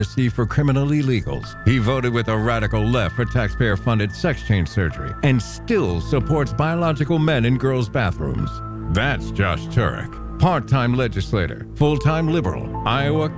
for criminal illegals. He voted with the radical left for taxpayer-funded sex change surgery and still supports biological men in girls' bathrooms. That's Josh Turek, part-time legislator, full-time liberal, Iowa